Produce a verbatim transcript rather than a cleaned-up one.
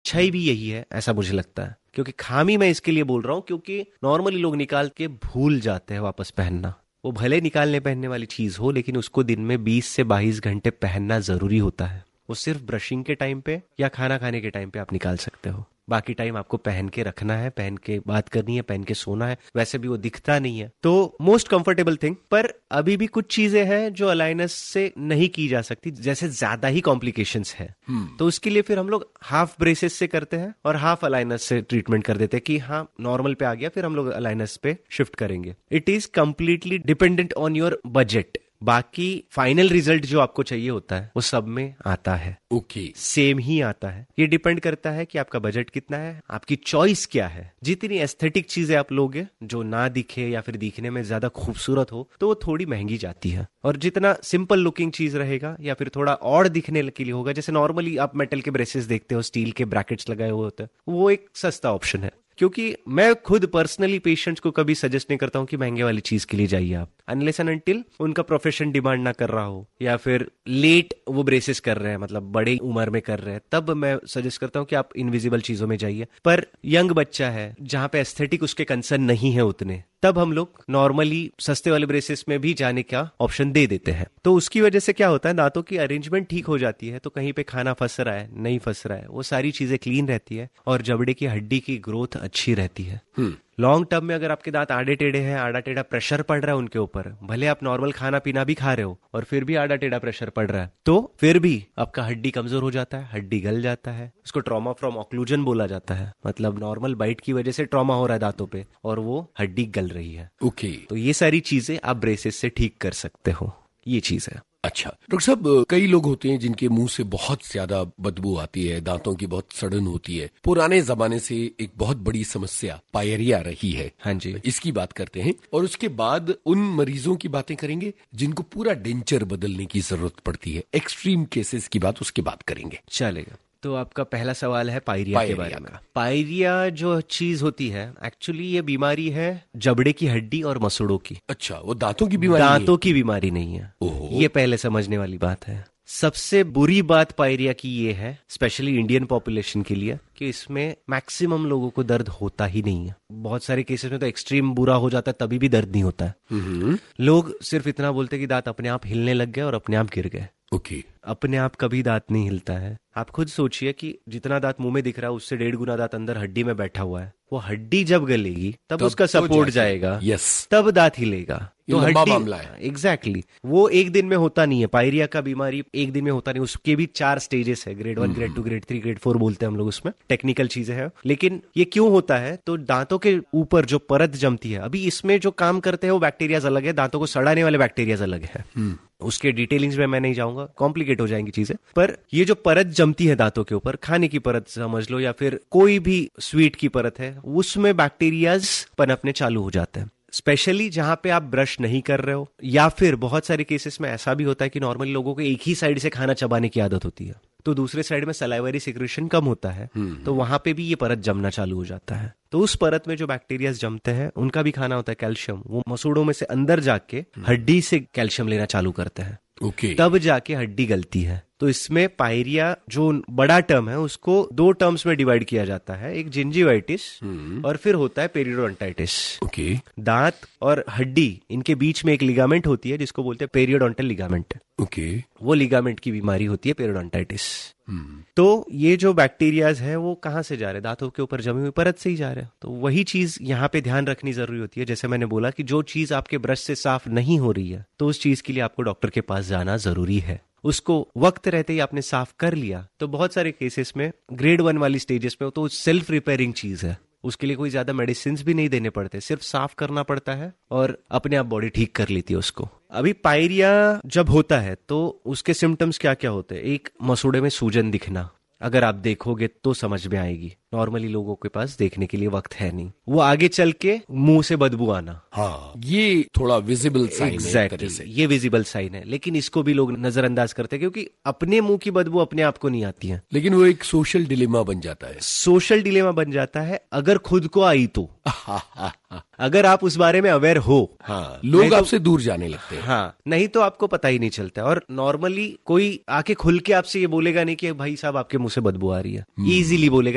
अच्छाई भी यही है, ऐसा मुझे लगता है। क्योंकि खामी मैं इसके लिए बोल रहा हूँ क्योंकि नॉर्मली लोग निकाल के भूल जाते हैं वापस पहनना। वो भले निकालने पहनने वाली चीज हो, लेकिन उसको दिन में बीस से बाईस घंटे पहनना जरूरी होता है। वो सिर्फ ब्रशिंग के टाइम पे या खाना खाने के टाइम पे आप निकाल सकते हो, बाकी टाइम आपको पहन के रखना है, पहन के बात करनी है, पहन के सोना है। वैसे भी वो दिखता नहीं है, तो मोस्ट कंफर्टेबल थिंग। पर अभी भी कुछ चीजें हैं जो अलाइनस से नहीं की जा सकती, जैसे ज्यादा ही कॉम्प्लिकेशंस है। hmm. तो उसके लिए फिर हम लोग हाफ ब्रेसेस से करते हैं और हाफ अलाइनस से ट्रीटमेंट कर देते हैं कि हाँ नॉर्मल पे आ गया, फिर हम लोग अलाइनस पे शिफ्ट करेंगे। It is completely dependent on your budget. बाकी फाइनल रिजल्ट जो आपको चाहिए होता है वो सब में आता है, ओके okay. सेम ही आता है। ये डिपेंड करता है कि आपका बजट कितना है, आपकी चॉइस क्या है। जितनी एस्थेटिक चीजें आप लोगे जो ना दिखे या फिर दिखने में ज्यादा खूबसूरत हो तो वो थोड़ी महंगी जाती है, और जितना सिंपल लुकिंग चीज रहेगा या फिर थोड़ा और दिखने के लिए होगा, जैसे नॉर्मली आप मेटल के ब्रेसेस देखते हो, स्टील के ब्रैकेट्स लगाए हुए होते हैं, वो एक सस्ता ऑप्शन है। क्योंकि मैं खुद पर्सनली पेशेंट्स को कभी सजेस्ट नहीं करता हूं कि महंगे वाली चीज के लिए जाइए आप, अनलेस एंड अनटिल उनका प्रोफेशन डिमांड ना कर रहा हो या फिर लेट वो ब्रेसेस कर रहे हैं, मतलब बड़े उम्र में कर रहे हैं, तब मैं सजेस्ट करता हूं कि आप इनविजिबल चीजों में जाइए। पर यंग बच्चा है जहां पे एस्थेटिक उसके कंसर्न नहीं है उतने, तब हम लोग नॉर्मली सस्ते वाले ब्रेसेस में भी जाने का ऑप्शन दे देते हैं। तो उसकी वजह से क्या होता है, दांतों की अरेंजमेंट ठीक हो जाती है, तो कहीं पे खाना फंस रहा है नहीं फंस रहा है, वो सारी चीजें क्लीन रहती है और जबड़े की हड्डी की ग्रोथ अच्छी रहती है। लॉन्ग टर्म में अगर आपके दांत आड़े टेढ़े हैं, आड़ा टेढ़ा प्रेशर पड़ रहा है उनके ऊपर, भले आप नॉर्मल खाना पीना भी खा रहे हो और फिर भी आड़ा टेढ़ा प्रेशर पड़ रहा है, तो फिर भी आपका हड्डी कमजोर हो जाता है, हड्डी गल जाता है। उसको ट्रॉमा फ्रॉम ऑक्लूजन बोला जाता है, मतलब नॉर्मल बाइट की वजह से ट्रॉमा हो रहा है दांतों पे और वो हड्डी गल रही है। Okay okay. तो ये सारी चीजें आप ब्रेसेस से ठीक कर सकते हो, ये चीज है। अच्छा डॉक्टर साहब, कई लोग होते हैं जिनके मुंह से बहुत ज्यादा बदबू आती है, दांतों की बहुत सड़न होती है। पुराने जमाने से एक बहुत बड़ी समस्या पायरिया रही है। हाँ जी, इसकी बात करते हैं और उसके बाद उन मरीजों की बातें करेंगे जिनको पूरा डेंचर बदलने की जरूरत पड़ती है। एक्सट्रीम केसेस की बात उसके बाद करेंगे, चलेगा। तो आपका पहला सवाल है पायरिया, पायरिया के बारे में। पायरिया जो चीज होती है, एक्चुअली ये बीमारी है जबड़े की हड्डी और मसूड़ों की। अच्छा, वो दांतों की बीमारी दांतों की बीमारी नहीं है, ये पहले समझने वाली बात है। सबसे बुरी बात पायरिया की ये है, स्पेशली इंडियन पॉपुलेशन के लिए, कि इसमें मैक्सिमम लोगों को दर्द होता ही नहीं है। बहुत सारे केसेस में तो एक्सट्रीम बुरा हो जाता है तभी भी दर्द नहीं होता है। लोग सिर्फ इतना बोलते कि दांत अपने आप हिलने लग गए और अपने आप गिर गए। Okay okay. अपने आप कभी दांत नहीं हिलता है। आप खुद सोचिए कि जितना दांत मुंह में दिख रहा है उससे डेढ़ गुना दांत अंदर हड्डी में बैठा हुआ है। वो हड्डी जब गलेगी तब, तब उसका तो सपोर्ट जाएगा, यस, तब दांत हिलेगा। तो हड्डी मामला है। Exactly exactly. वो एक दिन में होता नहीं है, पायरिया का बीमारी एक दिन में होता नहीं। उसके भी चार स्टेजेस है, grade one, grade two, grade three, grade four बोलते हैं हम लोग, उसमें टेक्निकल चीजें हैं। लेकिन ये क्यों होता है, तो दांतों के ऊपर जो परत जमती है, अभी इसमें जो काम करते हैं वो बैक्टीरियाज अलग है, दांतों को सड़ाने वाले बैक्टीरियाज अलग है। उसके डिटेलिंग्स में मैं नहीं जाऊंगा, कॉम्प्लिकेट हो जाएंगी चीजें। पर ये जो परत जमती है दांतों के ऊपर, खाने की परत समझ लो या फिर कोई भी स्वीट की परत है, उसमें बैक्टीरियाज पनपने चालू हो जाते हैं। स्पेशली जहां पे आप ब्रश नहीं कर रहे हो, या फिर बहुत सारे केसेस में ऐसा भी होता है कि नॉर्मली लोगों को एक ही साइड से खाना चबाने की आदत होती है, तो दूसरे साइड में सलाइवरी सिक्रेशन कम होता है, तो वहां पे भी ये परत जमना चालू हो जाता है। तो उस परत में जो बैक्टीरिया जमते हैं उनका भी खाना होता है कैल्शियम, वो मसूड़ों में से अंदर जाके हड्डी से कैल्शियम लेना चालू करते हैं। okay. तब जाके हड्डी गलती है। तो इसमें पायरिया जो बड़ा टर्म है उसको दो टर्म्स में डिवाइड किया जाता है, एक जिंजिवाइटिस hmm. और फिर होता है पेरियोडोंटाइटिस। okay. दांत और हड्डी इनके बीच में एक लिगामेंट होती है जिसको बोलते हैं पेरियोडोंटल लिगामेंट। okay. वो लिगामेंट की बीमारी होती है पेरियोडोंटाइटिस। hmm. तो ये जो बैक्टीरियाज है वो कहाँ से जा रहे हैं, दांतों के ऊपर जमी हुई परत से ही जा रहे हैं। तो वही चीज यहाँ पे ध्यान रखनी जरूरी होती है। जैसे मैंने बोला कि जो चीज आपके ब्रश से साफ नहीं हो रही है, तो उस चीज के लिए आपको डॉक्टर के पास जाना जरूरी है। उसको वक्त रहते ही आपने साफ कर लिया तो बहुत सारे केसेस में ग्रेड वन वाली स्टेजेस में तो सेल्फ रिपेयरिंग चीज है, उसके लिए कोई ज्यादा मेडिसिन भी नहीं देने पड़ते, सिर्फ साफ करना पड़ता है और अपने आप बॉडी ठीक कर लेती है उसको। अभी पायरिया जब होता है तो उसके सिम्टम्स क्या क्या होते हैं, एक मसूड़े में सूजन दिखना, अगर आप देखोगे तो समझ में आएगी, नॉर्मली लोगों के पास देखने के लिए वक्त है नहीं। वो आगे चल के मुंह से बदबू आना, हाँ, ये थोड़ा विजिबल साइन exactly, है, ये विजिबल साइन है, लेकिन इसको भी लोग नजरअंदाज करते हैं क्योंकि अपने मुंह की बदबू अपने आप को नहीं आती है। लेकिन वो एक सोशल डिलेमा बन जाता है, सोशल डिलेमा बन जाता है अगर खुद को आई तो अगर आप उस बारे में अवेयर हो, हाँ, लोग आपसे तो, दूर जाने लगते हैं। हाँ, नहीं तो आपको पता ही नहीं चलता। और नॉर्मली कोई आके खुल के आपसे ये बोलेगा नहीं कि भाई साहब आपके मुंह से बदबू आ रही है, इजीली बोलेगा